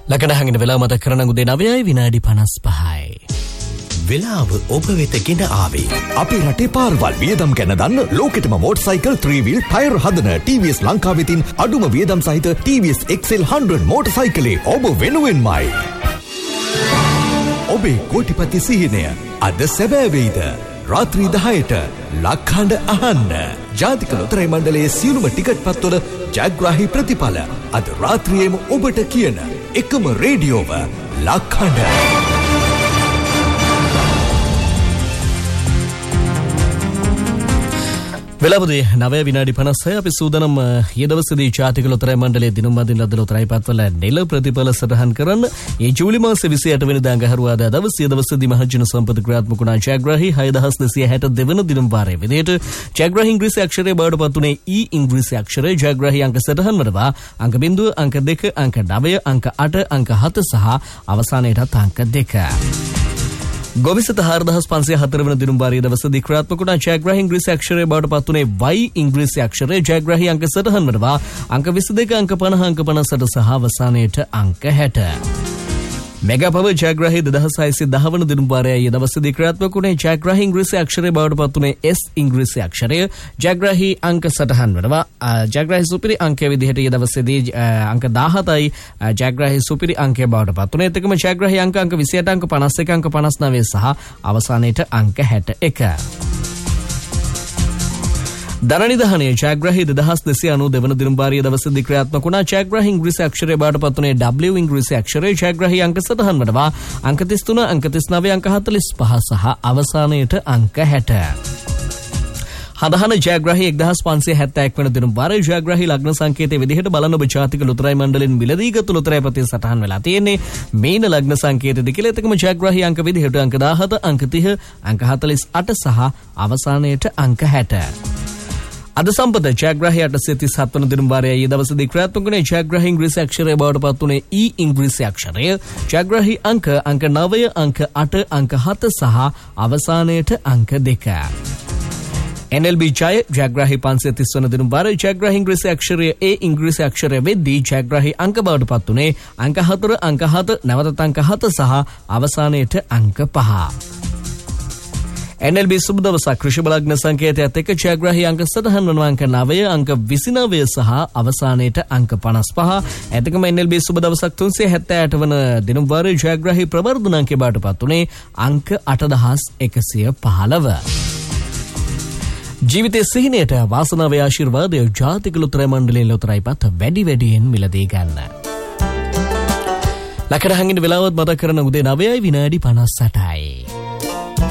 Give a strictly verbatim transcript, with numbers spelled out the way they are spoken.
ලකඩ හංගින වෙලාව මතක් කරන උදේ නවයයි විනාඩි පනස් පහයි. වෙලාව ඔබ වෙත ගෙන ආවේ. අපේ රටේ පාරවල් වියදම් ගැන දන්න ලෝකෙටම මෝටර්සයිකල් three wheel ටයර් හදන T V S ලංකාවේ තින් අඩුම වියදම් සහිත T V S X L one hundred මෝටර්සයිකලේ ඔබ වෙනුවෙන්මයි. ඔබේ කෝටිපති සිහිනය අද සැබෑ වෙයිද? රාත්‍රී දහයට ලක්හඬ අහන්න. ජාතික ලොතරැයි මණ්ඩලයේ සියලුම ටිකට් පත්වල ජයග්‍රාහී ප්‍රතිඵල අද රාත්‍රියේම ඔබට කියන එකම රේඩියෝව ලක්හඬ. වෙලාවදී නවය විනාඩි පනස්හය අපි සූදානම් ඊ දවසේදී ජාතික ලොතරැයි මණ්ඩලයේ දිනුම් අදින ලද ලොතරැයි පත්වල නෙළ ප්‍රතිඵල සටහන් කරන්න ඒ ජූලි මාසයේ විසිඅට වෙනිදා අඟහරුවාදා දවසේ දවසේදී මහජන සම්පත ක්‍රියාත්මක වුණා. ජයග්‍රාහී හය දහස් දෙසිය හැට දෙක වන දිනුම් වාරයේ විදිහට ජයග්‍රාහී ඉංග්‍රීසි අක්ෂරයේ බවට පත් වුණේ ඊ ඉංග්‍රීසි අක්ෂරය. ජයග්‍රාහී අංක සටහන් වනවා අංක බිංදුව, අංක දෙක, අංක නවය, අංක අට, අංක හත සහ අවසානයේටත් අංක දෙක. ගොවිසත හාරදහස් පන්සිය හතර වන දිනුම් වාරයේ දවසේදී ක්‍රියාත්මක වුණා. ජයග්‍රාහී ඉංග්‍රීසි අක්ෂරයේ බවට පත් වුණේ වයි ඉංග්‍රීසි අක්ෂරය. ජයග්‍රාහී අංක සටහන් වනවා අංක විසි දෙක, අංක පනහ, අංක පනසට සහ අවසානයේට අංක හැට. මෙගා පව ජයග්‍රාහී දෙදහස් හයසිය දහ වන දිනුම් වාරයේ දවසේදී ක්‍රියාත්මක වුණේ. ජයග්‍රාහී ඉංග්‍රීසි අක්ෂරයේ බවට පත් වුණේ එස් ඉංග්‍රීසි අක්ෂරය. ජයග්‍රාහී අංක සටහන් වනවා ජයග්‍රාහී සුපිරි අංකයේ විදිහට ඊ දවසේදී අංක දාහතයි ජයග්‍රාහී සුපිරි අංකයේ බවට පත් වුණේ. එතකම ජයග්‍රාහී අංක අංක විසිඅට, අංක පනස් එක, අංක පනස් නවය සහ අවසානයේට අංක හැට එක. දරනිදහනේ ජයග්‍රාහී දෙදහස් දෙසිය අනූ දෙක වන දිනුම් වාරයේ දවසේදී ක්‍රියාත්මක වුණා. ජයග්‍රාහී ඉංග්‍රීසි අක්ෂරයේ බවට පත් වුණේ W ඉංග්‍රීසි අක්ෂරය. ජයග්‍රාහී අංක සටහන් වනවා අංක තිස් තුන, අංක තිස් නවය, අංක හතළිස් පහ සහ අවසානයේට අංක හැට. හදහන ජයග්‍රාහී එක්දහස් පන්සිය හැත්තෑ එක් වන දිනුම් වාරයේ ජයග්‍රාහී ලග්න සංකේතයේ විදිහට බලන ඔබ ජාතික ලොතරැයි මණ්ඩලෙන් මිලදීගත් ලොතරැයි පතේ සටහන් වෙලා තියෙන්නේ මේන ලග්න සංකේතයේද කියලා. එතකම ජයග්‍රාහී අංක විදිහට අංක දාහත, අංක තිහ, අංක හතළිස් අට සහ අවසානයේට අංක හැට. අද සම්පත ජයග්‍රාහී අටසිය තිස් හත් වන දිනුම් වාරයේ ඊ දවසේදී ක්‍රියාත්මක වුණේ. ජයග්‍රාහී ඉංග්‍රීසි අක්ෂරයේ බවට පත් වුණේ ඊ ඉංග්‍රීසි අක්ෂරය. ජයග්‍රාහී අංක අංක නවය, අංක අට, අංක හත සහ අවසානයේට අංක දෙක. N L B ජය ජයග්‍රාහී පන්සිය තිස් වන දිනුම් වාරයේ ජයග්‍රාහී ඉංග්‍රීසි අක්ෂරය ඒ ඉංග්‍රීසි අක්ෂරය වෙද්දී ජයග්‍රාහී අංක බවට පත් වුණේ අංක හතර, අංක හත, නැවතත් අංක හත සහ අවසානයේට අංක පහ. N L B සුබ දවසක් ඍෂභ ලග්න සංකේතයත් එක්ක ජයග්‍රාහී අංක සටහන් වනවා අංක නවය, අංක විසි නවය සහ අවසානයේට අංක පනස් පහ. එතකම N L B සුබ දවසක් තුන්සිය හැත්තෑ අට වන දිනුම් වාරයේ ජයග්‍රාහී ප්‍රවර්ධන අංකයේ බවට පත් වුණේ අංක අටදහස් එකසිය පහළව. ජීවිතයේ සිහිනයට වාසනාවේ ආශිර්වාදය ජාතික ලොතරැයි මණ්ඩලයේ ලොතරැයි පත් වැඩි වැඩියෙන් මිලදී ගන්න. ලකඩ හංගින වෙලාවත් මතක් කරන උදේ නවයයි විනාඩි පනස් අටයි.